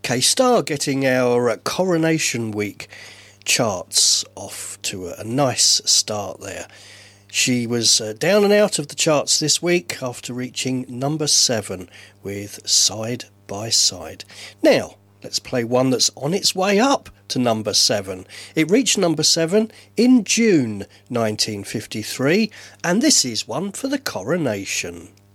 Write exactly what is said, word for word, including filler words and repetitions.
K-Star getting our uh, Coronation Week charts off to a, a nice start there. She was uh, down and out of the charts this week after reaching number seven with Side by Side. Now, let's play one that's on its way up to number seven. It reached number seven in June nineteen fifty-three, and this is one for the Coronation.